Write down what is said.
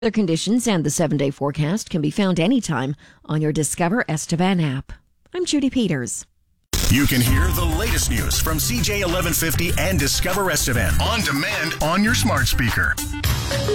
Weather conditions and the 7-day forecast can be found anytime on your Discover Estevan app. I'm Judy Peters. You can hear the latest news from CJ 1150 and Discover Estevan on demand on your smart speaker.